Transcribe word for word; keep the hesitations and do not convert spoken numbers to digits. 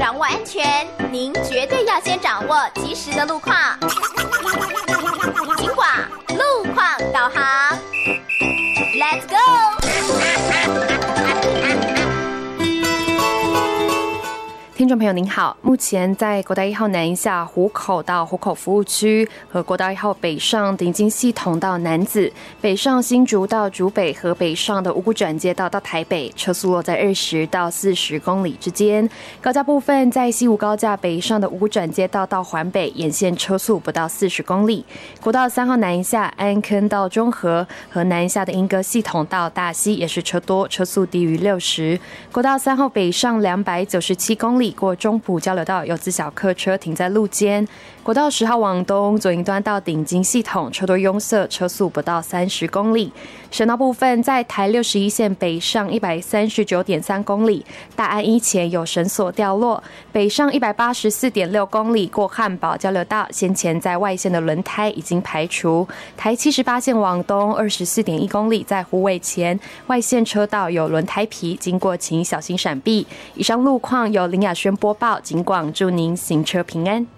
掌握安全，您绝对要先掌握及时的路况。警广路况导航 ，Let's go！ 听众朋友您好，目前在国道一号南下湖口到湖口服务区和国道一号北上顶金系统到楠梓，北上新竹到竹北和北上的五股转接道到台北，车速落在二十到四十公里之间。高架部分在西武高架北上的五股转接道到环北，沿线车速不到四十公里。国道三号南下安坑到中和和南下的莺歌系统到大溪也是车多，车速低于六十。国道三号北上两百九十七公里。过中埔交流道有自小客车停在路肩，国道十号往东左营端到顶金系统车多拥塞，车速不到三十公里。省道部分在台六十一线北上一百三十九点三公里，大安一前有绳索掉落，北上一百八十四点六公里过汉宝交流道，先前在外线的轮胎已经排除。台七十八线往东二十四点一公里，在虎尾前外线车道有轮胎皮，经过请小心闪避。以上路况由林雅轩播报，警广祝您行车平安。